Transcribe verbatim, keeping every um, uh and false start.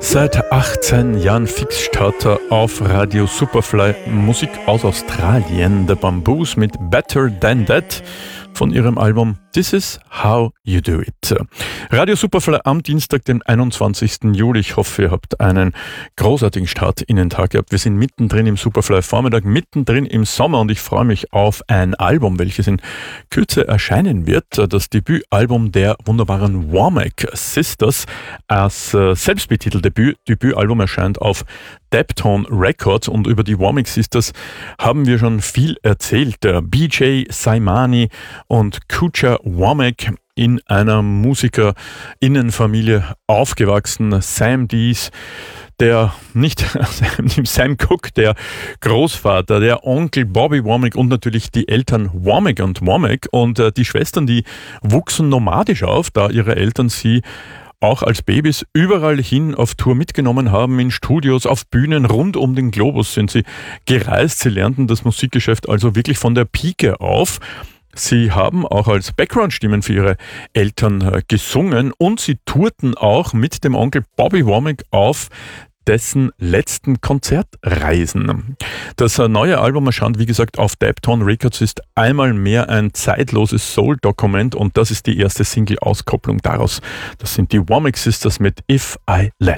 Seit achtzehn Jahren Fixstarter auf Radio Superfly, Musik aus Australien, The Bamboos mit Better Than That von ihrem Album This Is How You Do It. Radio Superfly am Dienstag, den einundzwanzigsten Juli. Ich hoffe, ihr habt einen großartigen Start in den Tag gehabt. Wir sind mittendrin im Superfly-Vormittag, mittendrin im Sommer und ich freue mich auf ein Album, welches in Kürze erscheinen wird. Das Debütalbum der wunderbaren Womack Sisters. Als äh, selbstbetitelte Debüt, Debütalbum erscheint auf Deptone Records und über die Womack Sisters haben wir schon viel erzählt. B J Saimani und Kucha Womack, in einer Musikerinnenfamilie aufgewachsen. Sam Dees, der nicht Sam Cooke, der Großvater, der Onkel Bobby Womack und natürlich die Eltern Womack und Womack. Und äh, die Schwestern, die wuchsen nomadisch auf, da ihre Eltern sie auch als Babys überall hin auf Tour mitgenommen haben, in Studios, auf Bühnen, rund um den Globus sind sie gereist. Sie lernten das Musikgeschäft also wirklich von der Pike auf. Sie haben auch als Background-Stimmen für ihre Eltern äh, gesungen und sie tourten auch mit dem Onkel Bobby Womack auf dessen letzten Konzertreisen. Das äh, neue Album erscheint, wie gesagt, auf Deptone Records, ist einmal mehr ein zeitloses Soul-Dokument und das ist die erste Single-Auskopplung daraus. Das sind die Womack Sisters mit If I Let